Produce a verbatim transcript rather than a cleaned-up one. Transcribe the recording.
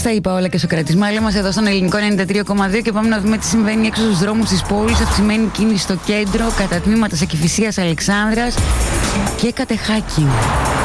Στα είπα όλα και Σοκρατισμά. Λέμε εδώ στον Ελληνικό ενενήντα τρία κόμμα δύο και πάμε να δούμε τι συμβαίνει έξω στους δρόμους της πόλης. Αυξημένη κίνηση στο κέντρο, κατά τμήματα σε Κηφισίας Αλεξάνδρας και Κατεχάκη.